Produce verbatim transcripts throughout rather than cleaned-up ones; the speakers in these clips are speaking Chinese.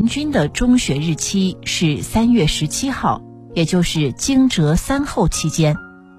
均的中雪日期是三月十七号，也就是惊蛰三候期间。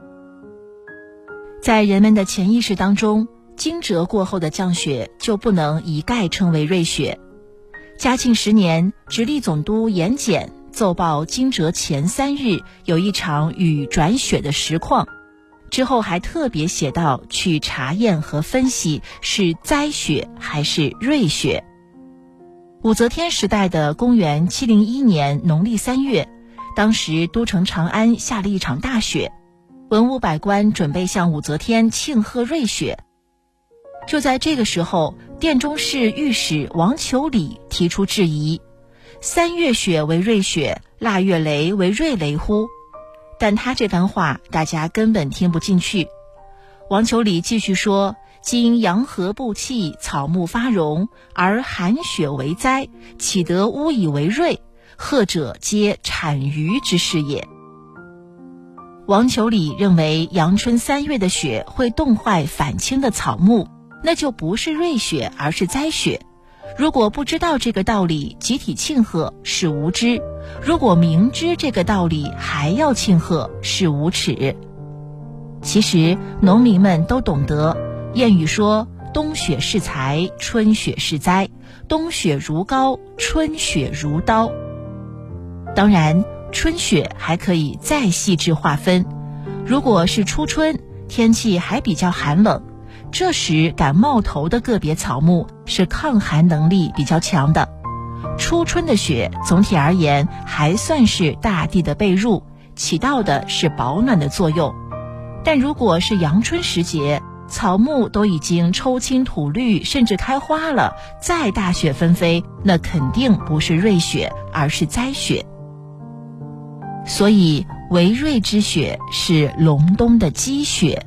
在人们的潜意识当中，惊蛰过后的降雪就不能一概称为瑞雪。嘉庆十年，直隶总督严简奏报惊蛰前三日有一场雨转雪的实况，之后还特别写到去查验和分析是灾雪还是瑞雪。武则天时代的公元七零一年农历三月，当时都城长安下了一场大雪，文武百官准备向武则天庆贺瑞雪。就在这个时候，殿中侍御史王求礼提出质疑：三月雪为瑞雪，腊月雷为瑞雷乎？但他这番话大家根本听不进去。王求礼继续说：今阳和布气，草木发荣，而寒雪为灾，岂得巫以为瑞？贺者皆产鱼之事也。王求礼认为阳春三月的雪会冻坏返青的草木，那就不是瑞雪，而是灾雪。如果不知道这个道理，集体庆贺是无知；如果明知这个道理还要庆贺，是无耻。其实农民们都懂得，谚语说冬雪是财，春雪是灾，冬雪如膏，春雪如刀。当然，春雪还可以再细致划分，如果是初春，天气还比较寒冷，这时敢冒头的个别草木是抗寒能力比较强的。初春的雪总体而言还算是大地的被褥，起到的是保暖的作用。但如果是阳春时节，草木都已经抽青吐绿，甚至开花了，再大雪纷飞，那肯定不是瑞雪，而是灾雪。所以为瑞之雪是隆冬的积雪。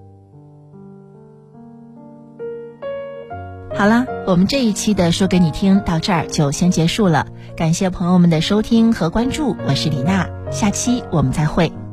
好了，我们这一期的说给你听到这儿就先结束了，感谢朋友们的收听和关注，我是李娜，下期我们再会。